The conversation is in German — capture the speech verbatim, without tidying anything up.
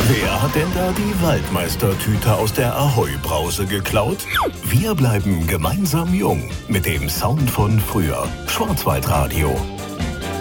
Wer hat denn da die Waldmeistertüte aus der Ahoi-Brause geklaut? Wir bleiben gemeinsam jung mit dem Sound von früher. Schwarzwaldradio.